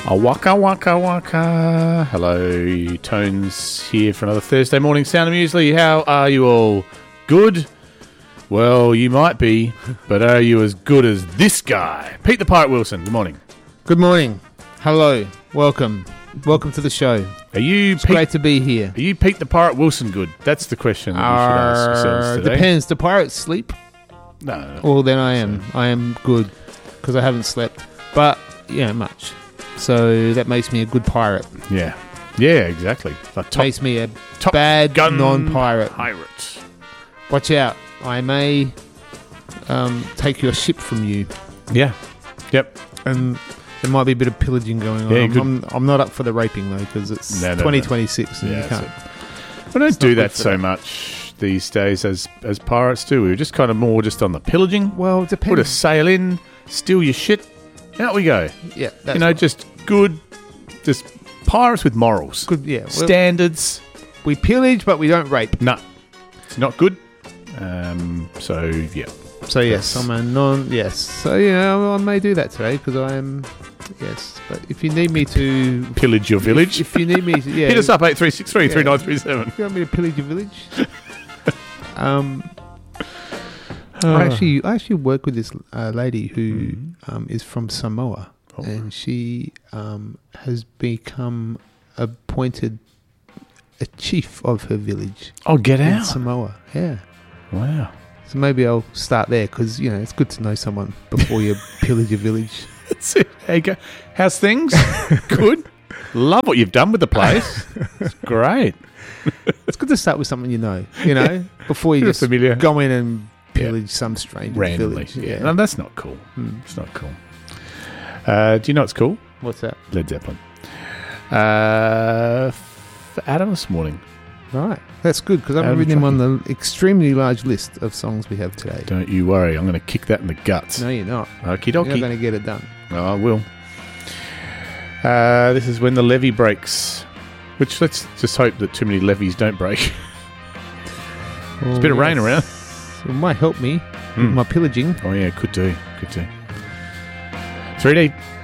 Waka waka waka. Hello, Tones here for another Thursday morning Sound of Muesli. How are you all? Good? Well, you might be, but are you as good as this guy? Pete the Pirate Wilson, good morning. Good morning. Hello. Welcome. Welcome to the show. Are you It's great to be here. Are you Pete the Pirate Wilson good? That's the question that we should ask ourselves today. Depends. Do pirates sleep? No. Well, then I am. I am good because I haven't slept. But, yeah, much. So that makes me a good pirate. Yeah. Yeah, exactly. Makes me a top bad gun non-pirate. Pirate. Watch out. I may take your ship from you. Yeah. Yep. And there might be a bit of pillaging going on. Yeah, I'm not up for the raping, though, because it's 2026 and you can't. We don't do that so much these days as pirates do. We're just kind of more just on the pillaging. Well, it depends. Put a sail in, steal your shit, out we go. Yeah. Just good, just pirates with morals. Good, yeah. Standards. We pillage, but we don't rape. No. It's not good. So, yeah. So, yes, I'm a non... Yes. So, I may do that today because I am... Yes. But if you need me to... Pillage your village? If you need me to... Yeah. Hit us up, 8363 3937. If you want me to pillage your village? I actually work with this lady who is from Samoa. Oh. And she has become appointed a chief of her village. Oh, get out. In Samoa, yeah. Wow. So maybe I'll start there because, it's good to know someone before you pillage your village. That's it. There you go. How's things? Good. Love what you've done with the place. It's great. It's good to start with someone you know, before you just familiar. Go in and pillage some stranger randomly. village. Yeah. No, that's not cool. It's not cool. Do you know what's cool? What's that? Led Zeppelin. For Adam this morning. Right. That's good because I've written him on the extremely large list of songs we have today. Don't you worry. I'm going to kick that in the guts. No, you're not. Okie dokie. You're not going to get it done. Oh, I will. This is when the levee breaks. Which, let's just hope that too many levees don't break. There's a bit of rain around. It might help me with my pillaging. Oh, yeah, could do. 3D